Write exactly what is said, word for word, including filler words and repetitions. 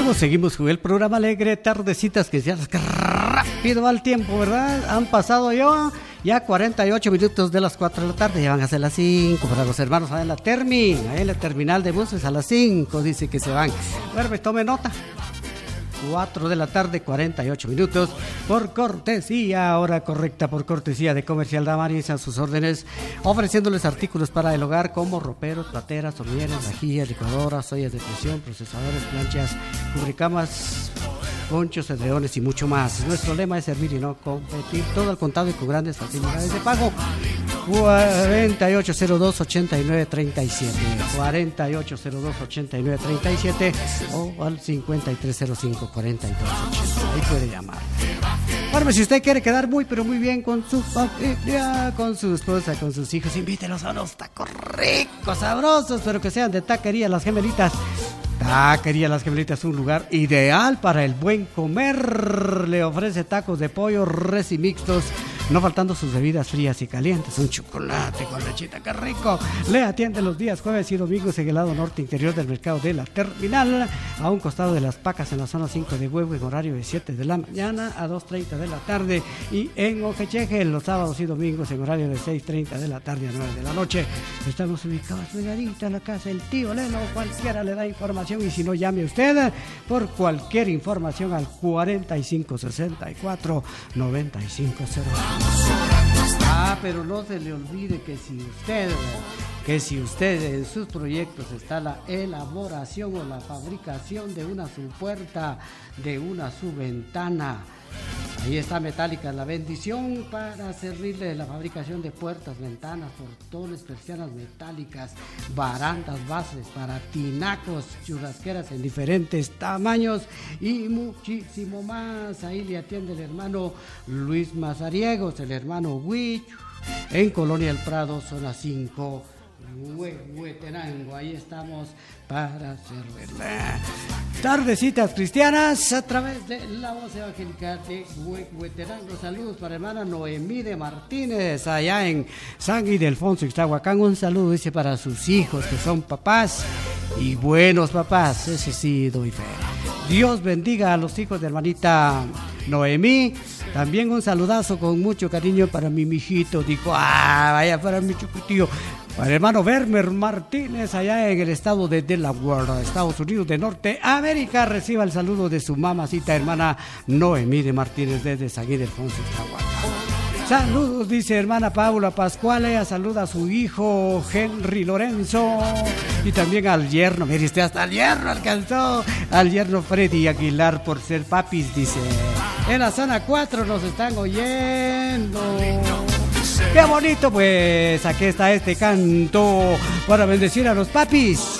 seguimos, seguimos con el programa alegre, tardecitas que ya rápido va el tiempo, ¿verdad? Han pasado yo ya cuarenta y ocho minutos de las cuatro de la tarde, ya van a ser las cinco para los hermanos ahí en la Termi, ahí en la terminal de buses a las cinco, dice que se van. Bueno, pues tome nota. cuatro de la tarde, cuarenta y ocho minutos, por cortesía, hora correcta, por cortesía de Comercial Damaris, a sus órdenes, ofreciéndoles artículos para el hogar como roperos, plateras, hormigueras, vajillas, licuadoras, ollas de presión, procesadores, planchas, cubricamas, ponchos, edredones y mucho más. Nuestro lema es servir y no competir, todo al contado y con grandes facilidades de pago. cuarenta y ocho cero dos, ochenta y nueve treinta y siete, cuarenta y ocho cero dos, ochenta y nueve treinta y siete o al cincuenta y tres cero cinco, cuarenta y dos ochenta, ahí puede llamar. Bueno, si usted quiere quedar muy pero muy bien con su familia, con su esposa, con sus hijos, invítelos a unos tacos ricos, sabrosos, pero que sean de Taquería Las Gemelitas. Taquería Las Gemelitas es un lugar ideal para el buen comer. Le ofrece tacos de pollo, res y mixtos, no faltando sus bebidas frías y calientes. Un chocolate con lechita, qué rico. Le atiende los días jueves y domingos en el lado norte interior del mercado de la terminal, a un costado de Las Pacas, en la zona cinco de Huevo, en horario de siete de la mañana a dos treinta de la tarde, y en Oquecheje los sábados y domingos en horario de seis treinta de la tarde a nueve de la noche. Estamos ubicados pegadita a la casa del tío Leno. Cualquiera le da información, y si no, llame usted por cualquier información al cuarenta y cinco sesenta y cuatro, noventa y cinco cero. Ah, pero no se le olvide que si usted que si usted en sus proyectos está la elaboración o la fabricación de una subpuerta, de una subventana, ahí está Metálica, la bendición para servirle la fabricación de puertas, ventanas, portones, persianas metálicas, barandas, bases para tinacos, churrasqueras en diferentes tamaños y muchísimo más. Ahí le atiende el hermano Luis Mazariegos, el hermano Huicho, en Colonia El Prado, zona cinco, Huehuetenango. Ahí estamos para servirle tardecitas cristianas a través de la voz evangélica de Huehuetenango. Saludos para hermana Noemí de Martínez allá en San Ildefonso, Ixtahuacán. Un saludo, dice, para sus hijos que son papás y buenos papás, ese sí doy fe. Dios bendiga a los hijos de hermanita Noemí. También un saludazo con mucho cariño para mi mijito, dijo, ah, vaya, para mi chiquitío, para el hermano Vermer Martínez allá en el estado de Delaware, Estados Unidos de Norteamérica. Reciba el saludo de su mamacita hermana Noemí de Martínez desde San Ildefonso, Ixtahuacán. Saludos, dice hermana Paula Pascuale, saluda a su hijo Henry Lorenzo y también al yerno, mire usted, hasta al yerno alcanzó, al yerno Freddy Aguilar por ser papis, dice. En la zona cuatro nos están oyendo. Qué bonito, pues aquí está este canto para bendecir a los papis.